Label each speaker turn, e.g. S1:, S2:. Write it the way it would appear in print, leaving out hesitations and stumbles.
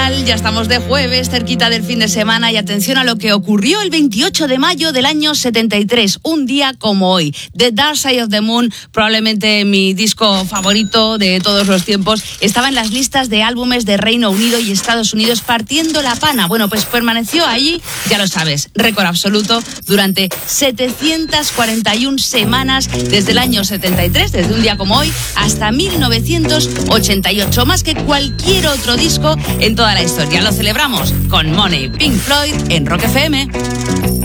S1: Ya estamos de jueves, cerquita del fin de semana, y atención a lo que ocurrió el 28 de mayo del año 73, un día como hoy. The Dark Side of the Moon, probablemente mi disco favorito de todos los tiempos, estaba en las listas de álbumes de Reino Unido y Estados Unidos partiendo la pana. Bueno, pues permaneció allí, ya lo sabes, récord absoluto, durante 741 semanas, desde el año 73, desde un día como hoy, hasta 1988, más que cualquier otro disco en toda la historia. Lo celebramos con Money, Pink Floyd, en Rock FM.